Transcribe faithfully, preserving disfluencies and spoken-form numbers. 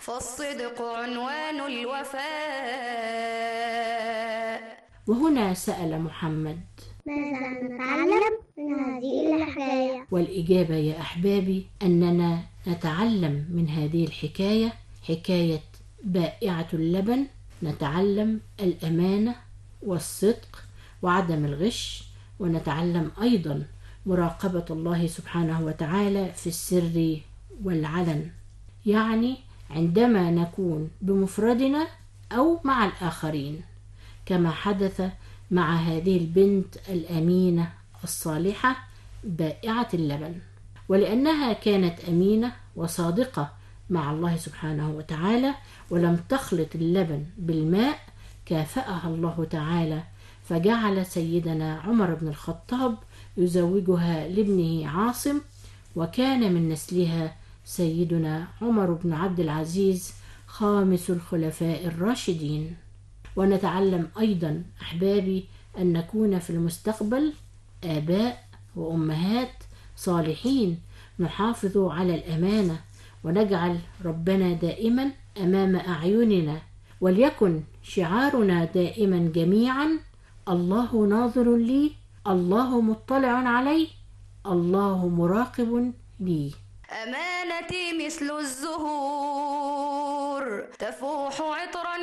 فالصدق عنوان الوفاء. وهنا سأل محمد: ماذا نتعلم من هذه الحكاية؟ والإجابة يا أحبابي أننا نتعلم من هذه الحكاية حكاية بائعة اللبن، نتعلم الأمانة والصدق وعدم الغش، ونتعلم أيضا مراقبة الله سبحانه وتعالى في السر والعلن، يعني عندما نكون بمفردنا أو مع الآخرين، كما حدث مع هذه البنت الأمينة الصالحة بائعة اللبن. ولأنها كانت أمينة وصادقة مع الله سبحانه وتعالى ولم تخلط اللبن بالماء، كافأها الله تعالى فجعل سيدنا عمر بن الخطاب يزوجها لابنه عاصم، وكان من نسلها سيدنا عمر بن عبد العزيز خامس الخلفاء الراشدين. ونتعلم أيضا أحبابي أن نكون في المستقبل آباء وأمهات صالحين، نحافظ على الأمانة ونجعل ربنا دائما أمام أعيننا، وليكن شعارنا دائما جميعا: الله ناظر لي، الله مطلع علي، الله مراقب لي. أمانتي مثل الزهور تفوح عطرا